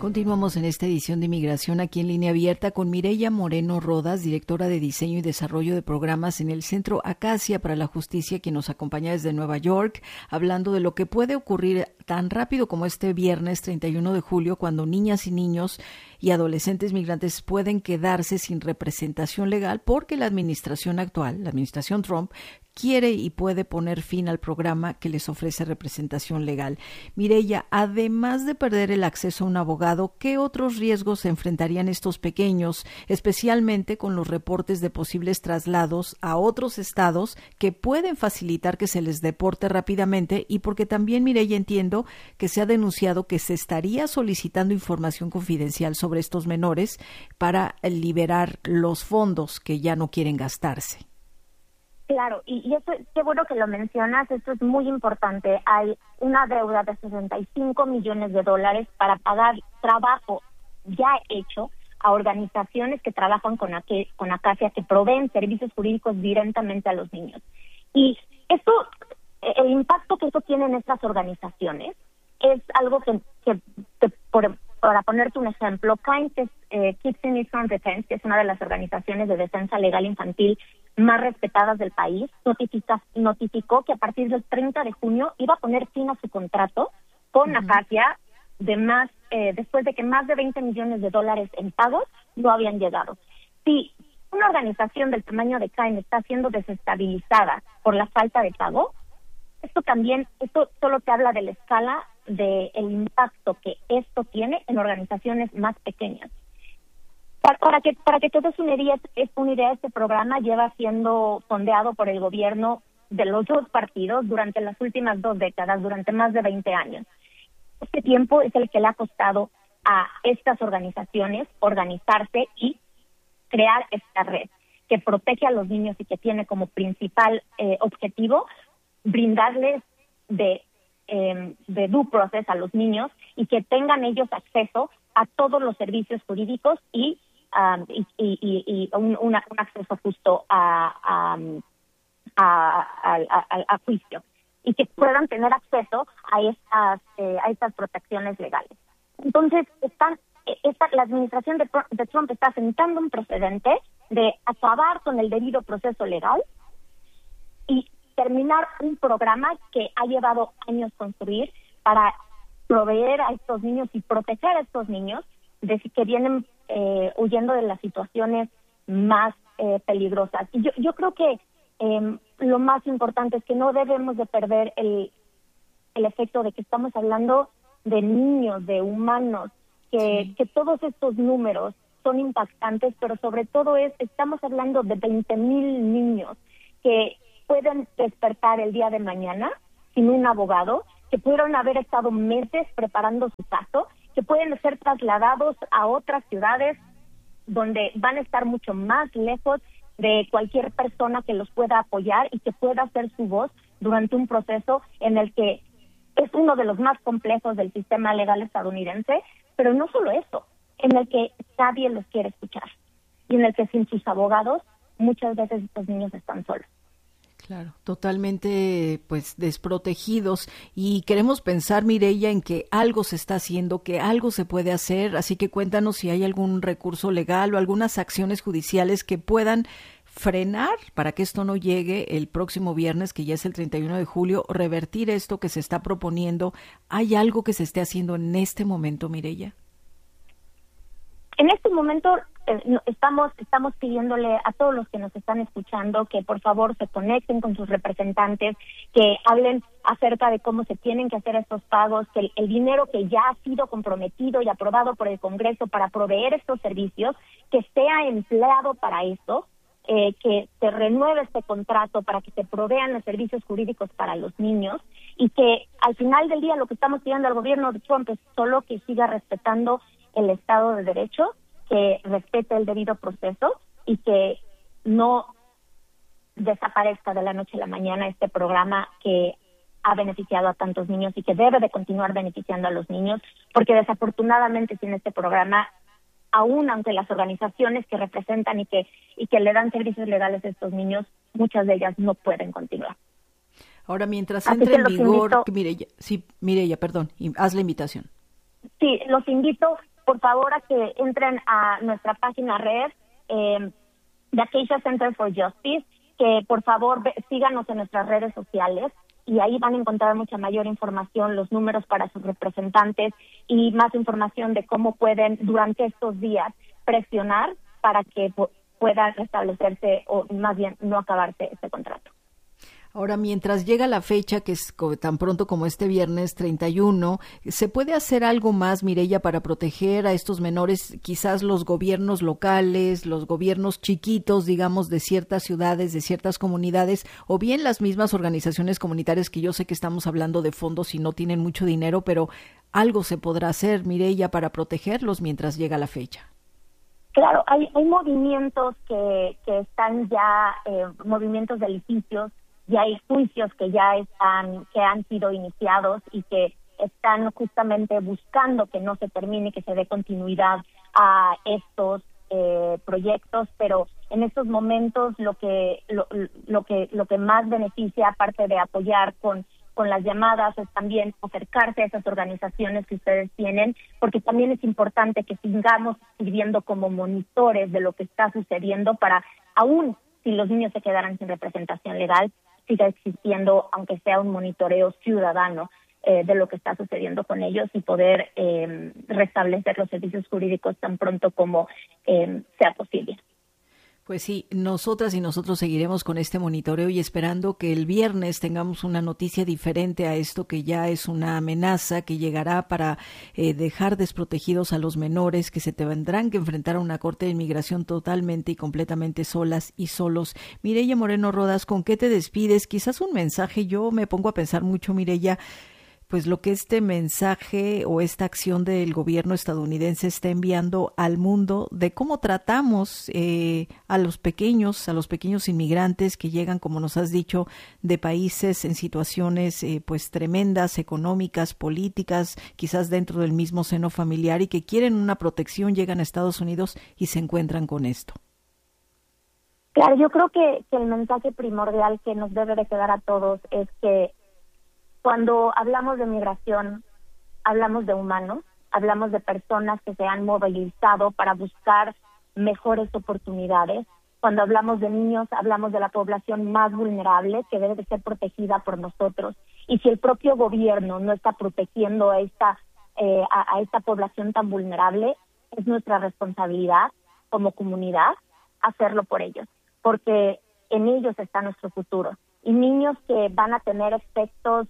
Continuamos en esta edición de Inmigración aquí en Línea Abierta con Mireya Moreno Rodas, directora de Diseño y Desarrollo de Programas en el Centro Acacia para la Justicia, quien nos acompaña desde Nueva York, hablando de lo que puede ocurrir tan rápido como este viernes 31 de julio, cuando niñas y niños y adolescentes migrantes pueden quedarse sin representación legal porque la administración actual, la administración Trump, quiere y puede poner fin al programa que les ofrece representación legal. Mireya, además de perder el acceso a un abogado, ¿qué otros riesgos se enfrentarían estos pequeños, especialmente con los reportes de posibles traslados a otros estados que pueden facilitar que se les deporte rápidamente? Y porque también, Mireya, entiendo que se ha denunciado que se estaría solicitando información confidencial sobre estos menores para liberar los fondos que ya no quieren gastarse. Claro, y eso, qué bueno que lo mencionas, esto es muy importante. Hay una deuda de $65 millones para pagar trabajo ya hecho a organizaciones que trabajan con Acacia, que proveen servicios jurídicos directamente a los niños. Y esto, el impacto que eso tiene en estas organizaciones es algo que para ponerte un ejemplo, KIND, que es Kids in Need for Defense, que es una de las organizaciones de defensa legal infantil más respetadas del país, notificó que a partir del 30 de junio iba a poner fin a su contrato con Acacia después de que más de $20 millones en pagos no habían llegado. Si una organización del tamaño de KIND está siendo desestabilizada por la falta de pago, esto solo te habla de la escala del impacto que esto tiene en organizaciones más pequeñas. Para que te des una idea, este programa lleva siendo fondeado por el gobierno de los dos partidos durante las últimas 2 décadas, durante más de 20 años. Este tiempo es el que le ha costado a estas organizaciones organizarse y crear esta red que protege a los niños y que tiene como principal objetivo brindarles de due process a los niños y que tengan ellos acceso a todos los servicios jurídicos y un acceso justo a juicio, y que puedan tener acceso a estas protecciones legales. Entonces, la administración de Trump está sentando un precedente de acabar con el debido proceso legal y terminar un programa que ha llevado años construir para proveer a estos niños y proteger a estos niños que vienen huyendo de las situaciones más peligrosas. Y yo creo que lo más importante es que no debemos de perder el efecto de que estamos hablando de niños, de humanos, que todos estos números son impactantes, pero sobre todo estamos hablando de 20,000 niños que pueden despertar el día de mañana sin un abogado, que pudieron haber estado meses preparando su caso, que pueden ser trasladados a otras ciudades donde van a estar mucho más lejos de cualquier persona que los pueda apoyar y que pueda ser su voz durante un proceso en el que es uno de los más complejos del sistema legal estadounidense, pero no solo eso, en el que nadie los quiere escuchar y en el que sin sus abogados muchas veces estos niños están solos. Claro, totalmente desprotegidos, y queremos pensar, Mireya, en que algo se está haciendo, que algo se puede hacer, así que cuéntanos si hay algún recurso legal o algunas acciones judiciales que puedan frenar para que esto no llegue el próximo viernes, que ya es el 31 de julio, revertir esto que se está proponiendo. ¿Hay algo que se esté haciendo en este momento, Mireya? En este momento estamos pidiéndole a todos los que nos están escuchando que por favor se conecten con sus representantes, que hablen acerca de cómo se tienen que hacer estos pagos, que el dinero que ya ha sido comprometido y aprobado por el Congreso para proveer estos servicios, que sea empleado para eso, que se renueve este contrato para que se provean los servicios jurídicos para los niños, y que al final del día lo que estamos pidiendo al gobierno de Trump es solo que siga respetando el Estado de Derecho, que respete el debido proceso y que no desaparezca de la noche a la mañana este programa que ha beneficiado a tantos niños y que debe de continuar beneficiando a los niños, porque desafortunadamente sin este programa, aún aunque las organizaciones que representan y que le dan servicios legales a estos niños, muchas de ellas no pueden continuar. Ahora, mientras entre en vigor, Mireya, perdón, haz la invitación. Sí, los invito por favor a que entren a nuestra página red de Acacia Center for Justice, que por favor síganos en nuestras redes sociales y ahí van a encontrar mucha mayor información, los números para sus representantes y más información de cómo pueden durante estos días presionar para que pueda restablecerse o más bien no acabarse este contrato. Ahora, mientras llega la fecha, que es tan pronto como este viernes 31, ¿se puede hacer algo más, Mireya, para proteger a estos menores? Quizás los gobiernos locales, los gobiernos chiquitos, digamos, de ciertas ciudades, de ciertas comunidades, o bien las mismas organizaciones comunitarias, que yo sé que estamos hablando de fondos y no tienen mucho dinero, pero algo se podrá hacer, Mireya, para protegerlos mientras llega la fecha. Claro, hay movimientos que están ya, movimientos de litigios, y hay juicios que han sido iniciados y que están justamente buscando que no se termine, que se dé continuidad a estos proyectos, pero en estos momentos lo que más beneficia, aparte de apoyar con las llamadas, es también acercarse a esas organizaciones que ustedes tienen, porque también es importante que sigamos sirviendo como monitores de lo que está sucediendo para, aún si los niños se quedaran sin representación legal, siga existiendo, aunque sea un monitoreo ciudadano de lo que está sucediendo con ellos y poder restablecer los servicios jurídicos tan pronto como sea posible. Pues sí, nosotras y nosotros seguiremos con este monitoreo y esperando que el viernes tengamos una noticia diferente a esto que ya es una amenaza que llegará para dejar desprotegidos a los menores que se tendrán que enfrentar a una corte de inmigración totalmente y completamente solas y solos. Mireya Moreno Rodas, ¿con qué te despides? Quizás un mensaje. Yo me pongo a pensar mucho, Mireya, pues lo que este mensaje o esta acción del gobierno estadounidense está enviando al mundo de cómo tratamos a los pequeños inmigrantes que llegan, como nos has dicho, de países en situaciones pues tremendas, económicas, políticas, quizás dentro del mismo seno familiar y que quieren una protección, llegan a Estados Unidos y se encuentran con esto. Claro, yo creo que el mensaje primordial que nos debe de quedar a todos es que cuando hablamos de migración, hablamos de humanos, hablamos de personas que se han movilizado para buscar mejores oportunidades. Cuando hablamos de niños, hablamos de la población más vulnerable que debe de ser protegida por nosotros. Y si el propio gobierno no está protegiendo a esta población tan vulnerable, es nuestra responsabilidad como comunidad hacerlo por ellos, porque en ellos está nuestro futuro. Y niños que van a tener efectos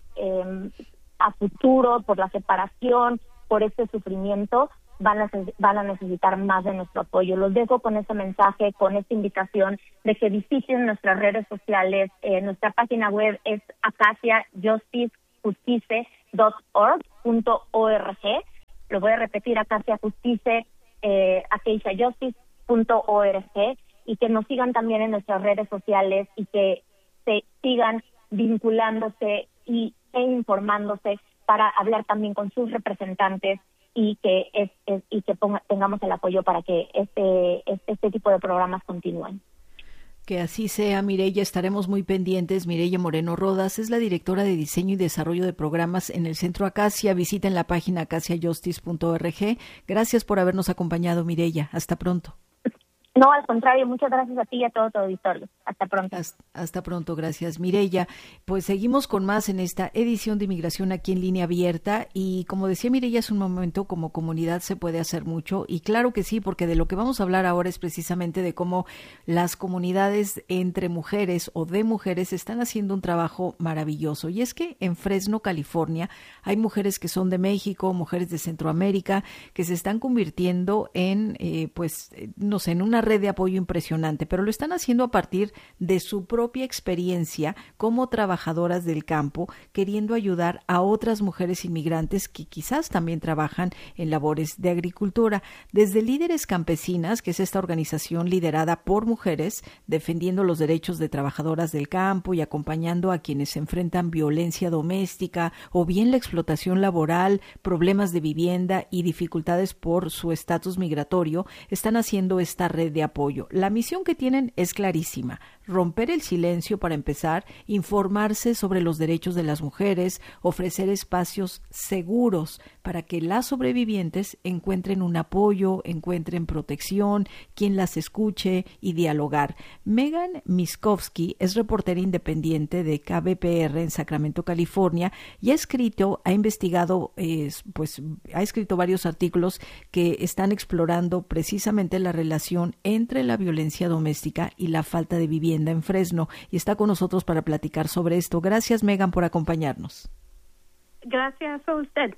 a futuro por la separación, por este sufrimiento, van a necesitar más de nuestro apoyo. Los dejo con ese mensaje, con esta invitación de que visiten nuestras redes sociales. Nuestra página web es acaciajustice.org. Lo voy a repetir, acaciajustice.org, y que nos sigan también en nuestras redes sociales y que se sigan vinculándose e informándose para hablar también con sus representantes y que tengamos el apoyo para que este tipo de programas continúen. Que así sea, Mireya, estaremos muy pendientes. Mireya Moreno Rodas es la directora de Diseño y Desarrollo de Programas en el Centro Acacia. Visiten la página acaciajustice.org. Gracias por habernos acompañado, Mireya. Hasta pronto. No, al contrario, muchas gracias a ti y a todo tu auditorio. Hasta pronto. Hasta pronto, gracias, Mireya. Pues seguimos con más en esta edición de Inmigración aquí en Línea Abierta y como decía Mireya hace un momento, como comunidad se puede hacer mucho y claro que sí, porque de lo que vamos a hablar ahora es precisamente de cómo las comunidades entre mujeres o de mujeres están haciendo un trabajo maravilloso. Y es que en Fresno, California, hay mujeres que son de México, mujeres de Centroamérica, que se están convirtiendo en, en una red de apoyo impresionante, pero lo están haciendo a partir de su propia experiencia como trabajadoras del campo, queriendo ayudar a otras mujeres inmigrantes que quizás también trabajan en labores de agricultura. Desde Líderes Campesinas, que es esta organización liderada por mujeres, defendiendo los derechos de trabajadoras del campo y acompañando a quienes enfrentan violencia doméstica o bien la explotación laboral, problemas de vivienda y dificultades por su estatus migratorio, están haciendo esta red de apoyo. La misión que tienen es clarísima: romper el silencio para empezar, informarse sobre los derechos de las mujeres, ofrecer espacios seguros para que las sobrevivientes encuentren un apoyo, encuentren protección, quien las escuche y dialogar. Megan Miskovsky es reportera independiente de KBPR en Sacramento, California, y ha escrito varios artículos que están explorando precisamente la relación entre la violencia doméstica y la falta de vivienda en Fresno, y está con nosotros para platicar sobre esto. Gracias, Megan, por acompañarnos. Gracias a usted.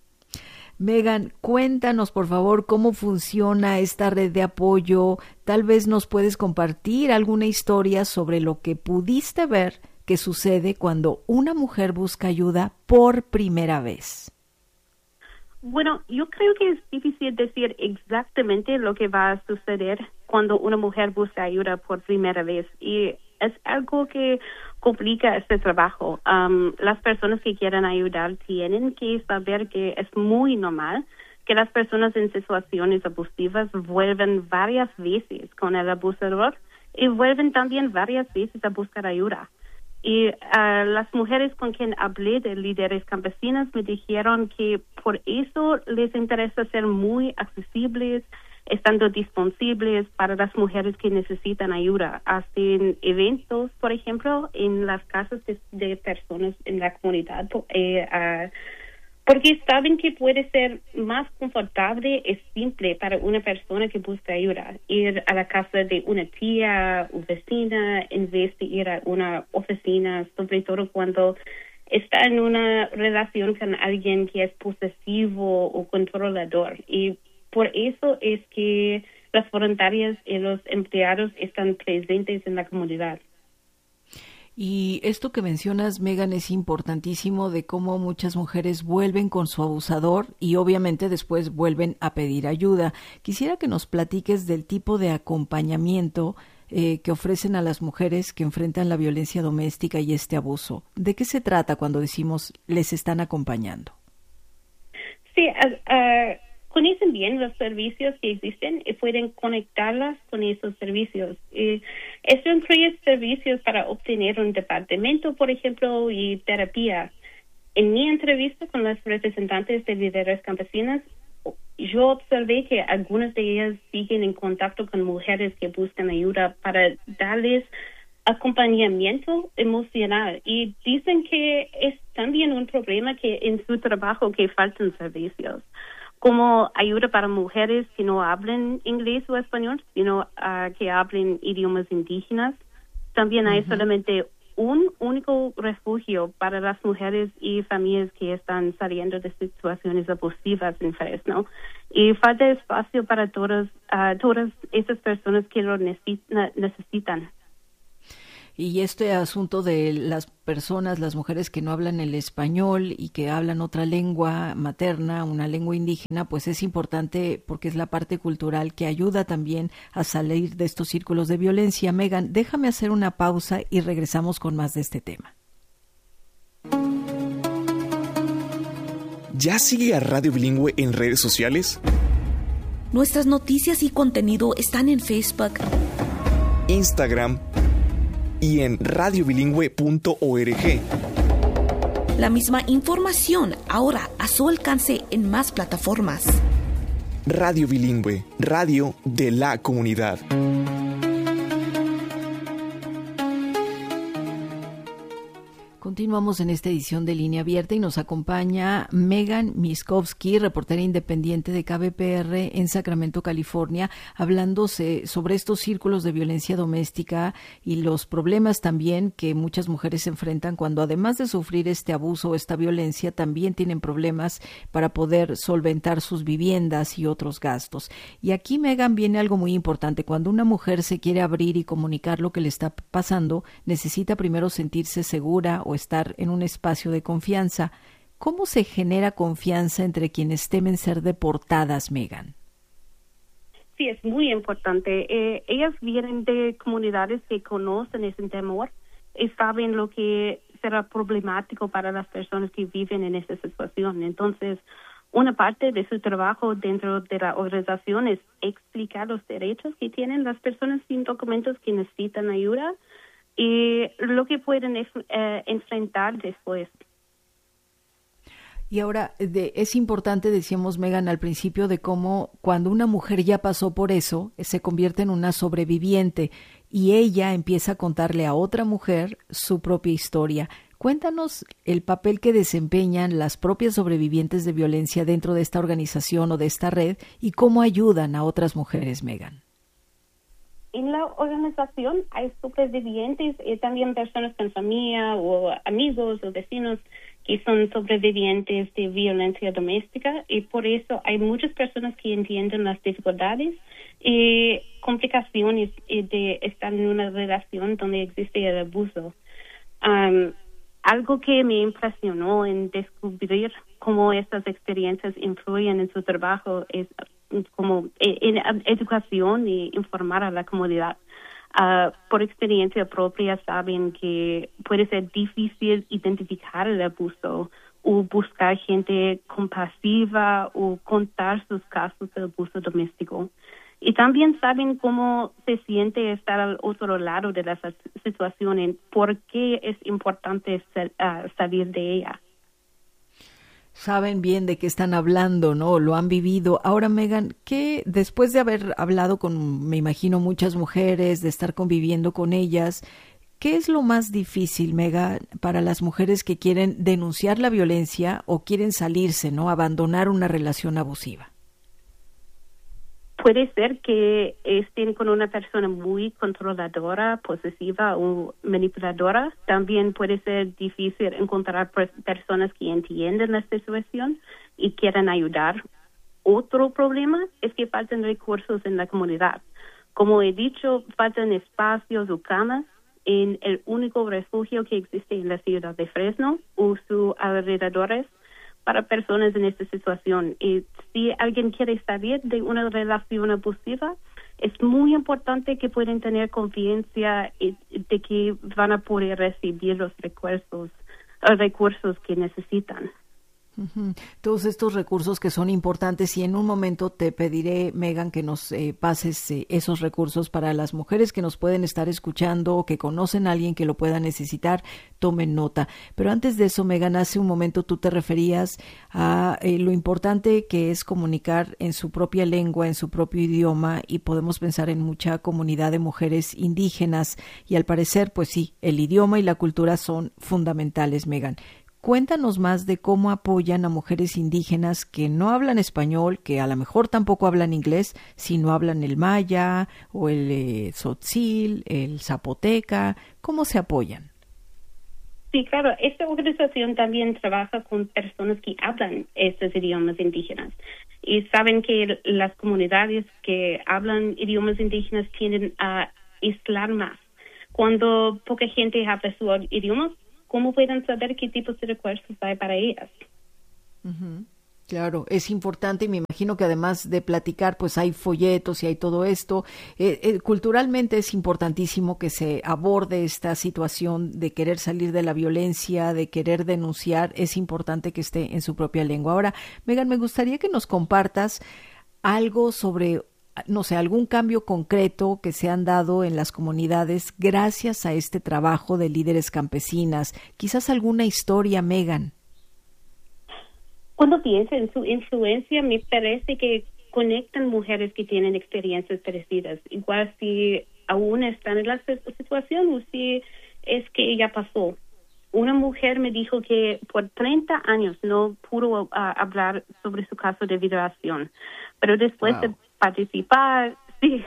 Megan, cuéntanos, por favor, cómo funciona esta red de apoyo. Tal vez nos puedes compartir alguna historia sobre lo que pudiste ver que sucede cuando una mujer busca ayuda por primera vez. Bueno, yo creo que es difícil decir exactamente lo que va a suceder cuando una mujer busca ayuda por primera vez, y es algo que complica este trabajo. Las personas que quieren ayudar tienen que saber que es muy normal que las personas en situaciones abusivas vuelven varias veces con el abusador y vuelven también varias veces a buscar ayuda. Y las mujeres con quien hablé de líderes campesinas me dijeron que por eso les interesa ser muy accesibles, estando disponibles para las mujeres que necesitan ayuda. Hacen eventos, por ejemplo, en las casas de personas en la comunidad, porque saben que puede ser más confortable y simple para una persona que busca ayuda ir a la casa de una tía o vecina en vez de ir a una oficina, sobre todo cuando está en una relación con alguien que es posesivo o controlador. Y por eso es que las voluntarias y los empleados están presentes en la comunidad. Y esto que mencionas, Megan, es importantísimo, de cómo muchas mujeres vuelven con su abusador y obviamente después vuelven a pedir ayuda. Quisiera que nos platiques del tipo de acompañamiento que ofrecen a las mujeres que enfrentan la violencia doméstica y este abuso. ¿De qué se trata cuando decimos les están acompañando? Sí, conocen bien los servicios que existen y pueden conectarlas con esos servicios. Esto incluye servicios para obtener un departamento, por ejemplo, y terapia. En mi entrevista con las representantes de líderes campesinas, yo observé que algunas de ellas siguen en contacto con mujeres que buscan ayuda para darles acompañamiento emocional, y dicen que es también un problema que en su trabajo que faltan servicios como ayuda para mujeres que no hablan inglés o español, sino que hablen idiomas indígenas. También hay solamente un único refugio para las mujeres y familias que están saliendo de situaciones abusivas en Fresno. Y falta espacio para todas esas personas que lo necesitan. Y este asunto de las personas, las mujeres que no hablan el español y que hablan otra lengua materna, una lengua indígena, pues es importante porque es la parte cultural que ayuda también a salir de estos círculos de violencia. Megan, déjame hacer una pausa y regresamos con más de este tema. ¿Ya sigue a Radio Bilingüe en redes sociales? Nuestras noticias y contenido están en Facebook, Instagram y en radiobilingüe.org. La misma información ahora a su alcance en más plataformas. Radio Bilingüe, radio de la comunidad. Continuamos en esta edición de Línea Abierta y nos acompaña Megan Miskovsky, reportera independiente de KBPR en Sacramento, California, hablándose sobre estos círculos de violencia doméstica y los problemas también que muchas mujeres se enfrentan cuando, además de sufrir este abuso o esta violencia, también tienen problemas para poder solventar sus viviendas y otros gastos. Y aquí, Megan, viene algo muy importante. Cuando una mujer se quiere abrir y comunicar lo que le está pasando, necesita primero sentirse segura o estar en un espacio de confianza. ¿Cómo se genera confianza entre quienes temen ser deportadas, Megan? Sí, es muy importante. Ellas vienen de comunidades que conocen ese temor y saben lo que será problemático para las personas que viven en esa situación. Entonces, una parte de su trabajo dentro de la organización es explicar los derechos que tienen las personas sin documentos que necesitan ayuda, y lo que pueden enfrentar después. Y ahora, es importante, decíamos, Megan, al principio, de cómo cuando una mujer ya pasó por eso, se convierte en una sobreviviente y ella empieza a contarle a otra mujer su propia historia. Cuéntanos el papel que desempeñan las propias sobrevivientes de violencia dentro de esta organización o de esta red y cómo ayudan a otras mujeres, Megan. En la organización hay sobrevivientes y también personas con familia o amigos o vecinos que son sobrevivientes de violencia doméstica, y por eso hay muchas personas que entienden las dificultades y complicaciones de estar en una relación donde existe el abuso. Algo que me impresionó en descubrir cómo estas experiencias influyen en su trabajo es como en educación y informar a la comunidad. Por experiencia propia saben que puede ser difícil identificar el abuso o buscar gente compasiva o contar sus casos de abuso doméstico. Y también saben cómo se siente estar al otro lado de la situación y por qué es importante salir de ella. Saben bien de qué están hablando, ¿no? Lo han vivido. Ahora, Megan, ¿qué, después de haber hablado con, me imagino, muchas mujeres, de estar conviviendo con ellas, qué es lo más difícil, Megan, para las mujeres que quieren denunciar la violencia o quieren salirse, ¿no? Abandonar una relación abusiva? Puede ser que estén con una persona muy controladora, posesiva o manipuladora. También puede ser difícil encontrar personas que entienden la situación y quieran ayudar. Otro problema es que faltan recursos en la comunidad. Como he dicho, faltan espacios o camas en el único refugio que existe en la ciudad de Fresno o sus alrededores para personas en esta situación. Y si alguien quiere salir de una relación abusiva, es muy importante que puedan tener confianza de que van a poder recibir los recursos que necesitan. Uh-huh. Todos estos recursos que son importantes, y en un momento te pediré, Megan, que nos pases esos recursos para las mujeres que nos pueden estar escuchando o que conocen a alguien que lo pueda necesitar, tomen nota. Pero antes de eso, Megan, hace un momento tú te referías a lo importante que es comunicar en su propia lengua, en su propio idioma, y podemos pensar en mucha comunidad de mujeres indígenas, y al parecer, pues sí, el idioma y la cultura son fundamentales, Megan. Cuéntanos más de cómo apoyan a mujeres indígenas que no hablan español, que a lo mejor tampoco hablan inglés, sino hablan el maya o el tzotzil, el zapoteca. ¿Cómo se apoyan? Sí, claro. Esta organización también trabaja con personas que hablan estos idiomas indígenas. Y saben que las comunidades que hablan idiomas indígenas tienden a aislar más. Cuando poca gente habla su idioma, ¿cómo pueden saber qué tipos de recursos hay para ellas? Uh-huh. Claro, es importante, y me imagino que además de platicar, pues hay folletos y hay todo esto. Culturalmente es importantísimo que se aborde esta situación de querer salir de la violencia, de querer denunciar. Es importante que esté en su propia lengua. Ahora, Megan, me gustaría que nos compartas algo sobre, no sé, algún cambio concreto que se han dado en las comunidades gracias a este trabajo de líderes campesinas. Quizás alguna historia, Megan. Cuando pienso en su influencia, me parece que conectan mujeres que tienen experiencias parecidas. Igual si aún están en la situación o si es que ya pasó. Una mujer me dijo que por 30 años no pudo hablar sobre su caso de violación, pero después de participar, sí,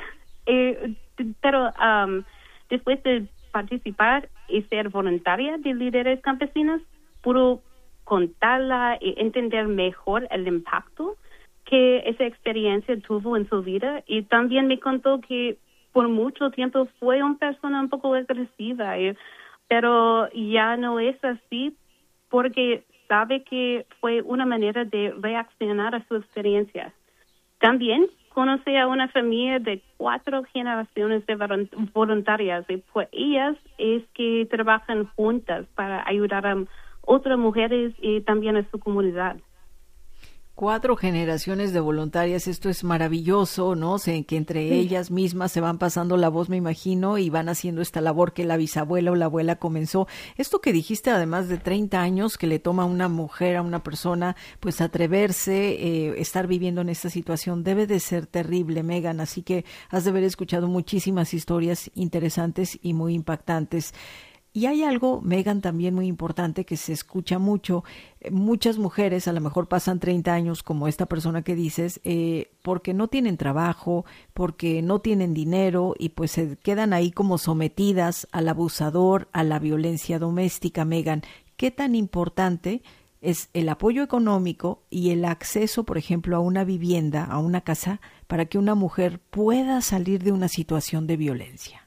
pero después de participar y ser voluntaria de líderes campesinos, pudo contarla y entender mejor el impacto que esa experiencia tuvo en su vida. Y también me contó que por mucho tiempo fue una persona un poco agresiva, pero ya no es así porque sabe que fue una manera de reaccionar a su experiencia. También conoce a una familia de 4 generaciones de voluntarias, y pues ellas es que trabajan juntas para ayudar a otras mujeres y también a su comunidad. 4 generaciones de voluntarias, esto es maravilloso, ¿no? Que entre ellas mismas se van pasando la voz, me imagino, y van haciendo esta labor que la bisabuela o la abuela comenzó. Esto que dijiste, además de 30 años que le toma a una mujer, a una persona, pues atreverse, estar viviendo en esta situación, debe de ser terrible, Megan, así que has de haber escuchado muchísimas historias interesantes y muy impactantes. Y hay algo, Megan, también muy importante que se escucha mucho. Muchas mujeres a lo mejor pasan 30 años, como esta persona que dices, porque no tienen trabajo, porque no tienen dinero y pues se quedan ahí como sometidas al abusador, a la violencia doméstica. Megan, ¿qué tan importante es el apoyo económico y el acceso, por ejemplo, a una vivienda, a una casa, para que una mujer pueda salir de una situación de violencia?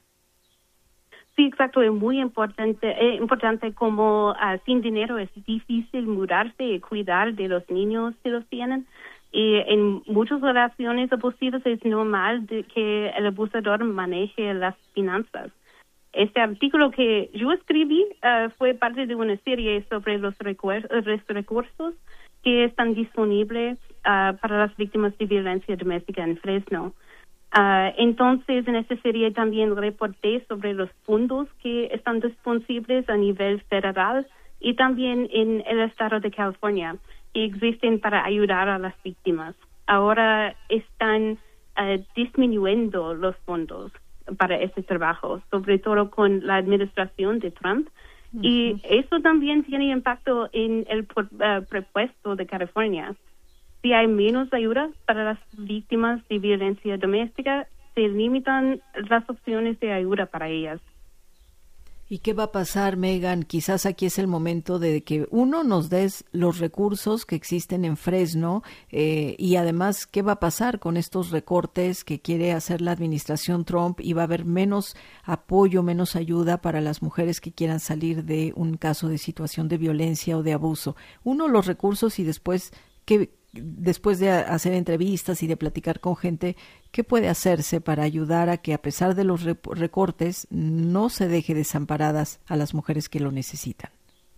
Sí, exacto, es muy importante como sin dinero es difícil mudarse y cuidar de los niños si los tienen. Y en muchas relaciones abusivas es normal que el abusador maneje las finanzas. Este artículo que yo escribí fue parte de una serie sobre los recursos que están disponibles para las víctimas de violencia doméstica en Fresno. Entonces, en esta serie también reporté sobre los fondos que están disponibles a nivel federal y también en el estado de California, que existen para ayudar a las víctimas. Ahora están disminuyendo los fondos para este trabajo, sobre todo con la administración de Trump. Uh-huh. Y eso también tiene impacto en el presupuesto de California. Si hay menos ayuda para las víctimas de violencia doméstica, se limitan las opciones de ayuda para ellas. ¿Y qué va a pasar, Megan? Quizás aquí es el momento de que uno nos des los recursos que existen en Fresno y además, ¿qué va a pasar con estos recortes que quiere hacer la administración Trump? Y va a haber menos apoyo, menos ayuda para las mujeres que quieran salir de un caso de situación de violencia o de abuso. Uno, los recursos y después, después de hacer entrevistas y de platicar con gente, ¿qué puede hacerse para ayudar a que a pesar de los recortes no se deje desamparadas a las mujeres que lo necesitan?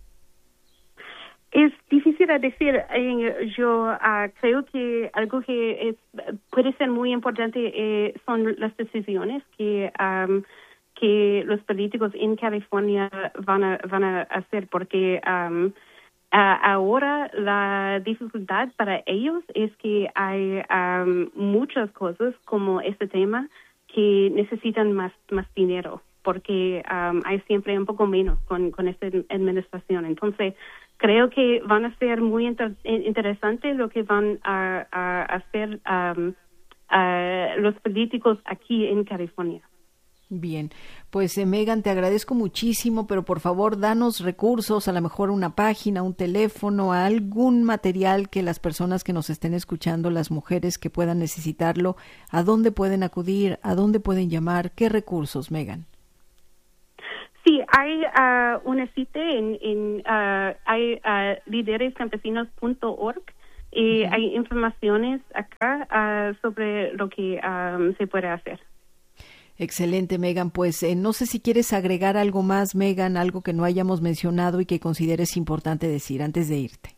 Es difícil de decir. Yo creo que algo que puede ser muy importante son las decisiones que los políticos en California van a hacer, porque ahora la dificultad para ellos es que hay muchas cosas como este tema que necesitan más dinero, porque hay siempre un poco menos con esta administración. Entonces, creo que van a ser muy interesante lo que van a hacer los políticos aquí en California. Bien, pues Megan, te agradezco muchísimo, pero por favor danos recursos, a lo mejor una página, un teléfono, algún material que las personas que nos estén escuchando, las mujeres que puedan necesitarlo, ¿a dónde pueden acudir? ¿A dónde pueden llamar? ¿Qué recursos, Megan? Sí, hay una cita hay liderescampesinos.org y hay informaciones acá sobre lo que se puede hacer. Excelente, Megan. Pues no sé si quieres agregar algo más, Megan, algo que no hayamos mencionado y que consideres importante decir antes de irte.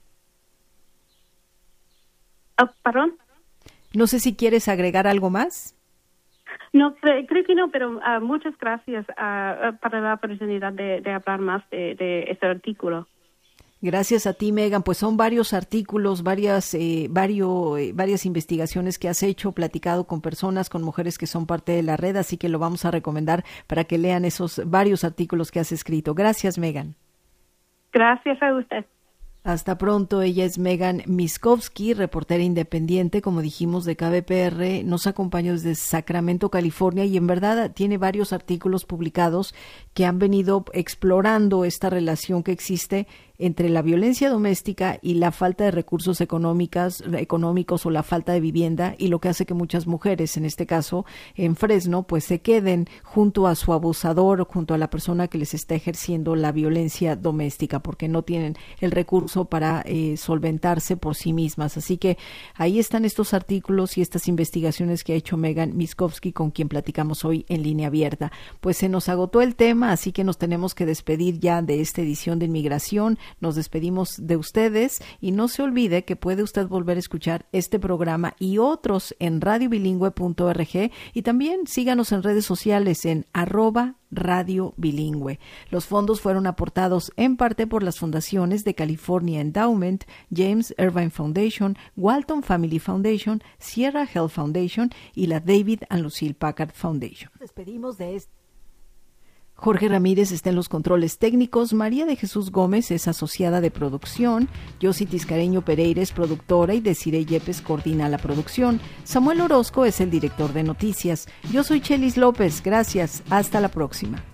¿Perdón? No sé si quieres agregar algo más. No, creo que no, pero muchas gracias para la oportunidad de hablar más de este artículo. Gracias a ti, Megan. Pues son varios artículos, varias investigaciones que has hecho, platicado con personas, con mujeres que son parte de la red, así que lo vamos a recomendar para que lean esos varios artículos que has escrito. Gracias, Megan. Gracias a usted. Hasta pronto. Ella es Megan Miskovsky, reportera independiente, como dijimos, de KBPR. Nos acompaña desde Sacramento, California, y en verdad tiene varios artículos publicados que han venido explorando esta relación que existe entre la violencia doméstica y la falta de recursos económicos o la falta de vivienda, y lo que hace que muchas mujeres, en este caso en Fresno, pues se queden junto a su abusador, junto a la persona que les está ejerciendo la violencia doméstica, porque no tienen el recurso para solventarse por sí mismas. Así que ahí están estos artículos y estas investigaciones que ha hecho Megan Miskovsky, con quien platicamos hoy en Línea Abierta. Pues se nos agotó el tema, así que nos tenemos que despedir ya de esta edición de Inmigración. Nos despedimos de ustedes y no se olvide que puede usted volver a escuchar este programa y otros en radiobilingüe.org y también síganos en redes sociales en @Radio Bilingüe. Los fondos fueron aportados en parte por las fundaciones de California Endowment, James Irvine Foundation, Walton Family Foundation, Sierra Health Foundation y la David and Lucille Packard Foundation. Despedimos de Jorge Ramírez está en los controles técnicos, María de Jesús Gómez es asociada de producción, Yossi Tiscareño Pereira es productora y Desiree Yepes coordina la producción. Samuel Orozco es el director de noticias. Yo soy Chelis López, gracias, hasta la próxima.